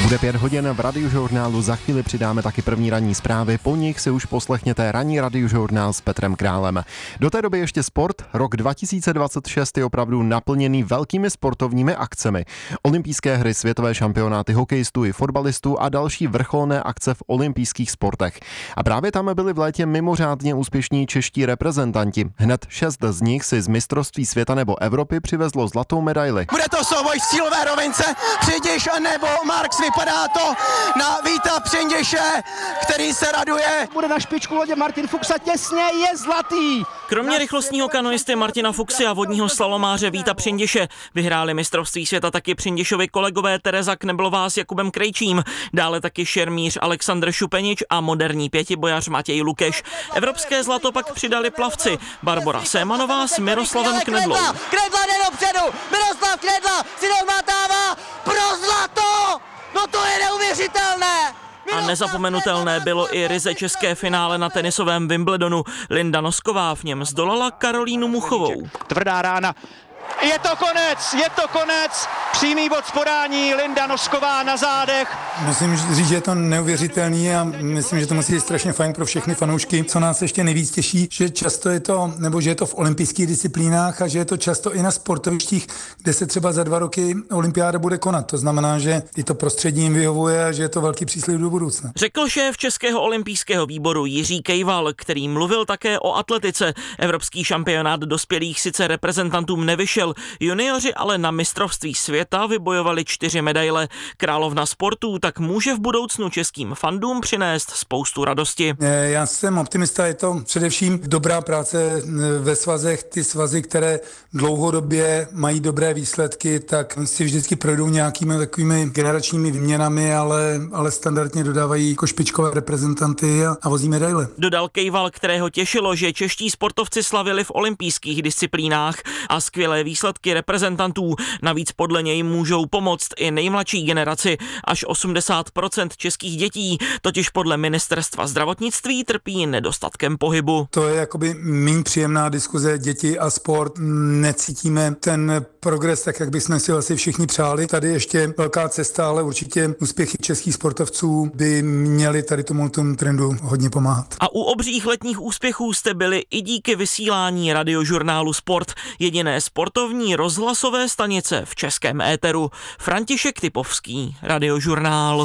Bude 5 hodin v Radiožurnálu, za chvíli přidáme taky první ranní zprávy, po nich si už poslechněte ranní Radiožurnál s Petrem Králem. Do té doby ještě sport. Rok 2026 je opravdu naplněný velkými sportovními akcemi. Olympijské hry, světové šampionáty hokejistů i fotbalistů a další vrcholné akce v olympijských sportech. A právě tam byli v létě mimořádně úspěšní čeští reprezentanti. Hned 6 z nich si z mistrovství světa nebo Evropy přivezlo zlatou medaili. Bude to souboj v cílové rovince, Přindiš nebo Marks, vypadá to na Víta Přindiše, který se raduje. Bude na špičku lodě Martin Fuchs a těsně je zlatý. Kromě rychlostního kanoisty Martina Fuchse a vodního slalomáře Víta Přindiše vyhráli mistrovství světa taky Přindišovi kolegové Tereza Kneblová s Jakubem Krejčím, dále taky šermíř Alexandr Šupenič a moderní pětibojař Matěj Lukeš. Evropské zlato pak přidali plavci Barbora Sémanová s Miroslavem Knedlou. Knedla jde dopředu, Miroslav Knedla si odmátává pro zlato, no to je neuvěřitelné. A nezapomenutelné bylo i ryze české finále na tenisovém Wimbledonu. Linda Nosková v něm zdolala Karolínu Muchovou. Tvrdá rána. Je to konec, přímý bod z podání, Linda Nosková na zádech. Musím říct, že je to neuvěřitelný a myslím, že to musí být strašně fajn pro všechny fanoušky. Co nás ještě nejvíc těší, že často je to, nebo že je to v olympijských disciplínách a že je to často i na sportovištích, kde se třeba za 2 roky olympiáda bude konat. To znamená, že i to prostředí jim vyhovuje a že je to velký příslib do budoucna. Řekl šéf Českého olympijského výboru Jiří Kejval, který mluvil také o atletice. Evropský šampionát dospělých sice reprezentantům nevyšel, junioři ale na mistrovství světa vybojovali 4 medaile. Královna sportů tak může v budoucnu českým fandům přinést spoustu radosti. Já jsem optimista, je to především dobrá práce ve svazech. Ty svazy, které dlouhodobě mají dobré výsledky, tak si vždycky projdou nějakými takovými generačními výměnami, ale standardně dodávají jako špičkové reprezentanty a vozí medaile. Dodal Kejval, kterého těšilo, že čeští sportovci slavili v olympijských disciplínách a skvělé výsledky reprezentantů. Navíc podle něj můžou pomoct i nejmladší generaci. Až 80% českých dětí totiž podle ministerstva zdravotnictví trpí nedostatkem pohybu. To je jakoby méně příjemná diskuze, děti a sport. Necítíme ten progres tak, jak bychom si asi všichni přáli. Tady ještě velká cesta, ale určitě úspěchy českých sportovců by měly tady tomu trendu hodně pomáhat. A u obřích letních úspěchů jste byli i díky vysílání Radiožurnálu Sport, jediné sportovní rozhlasové stanice v českém éteru. František Typovský, Radiožurnál.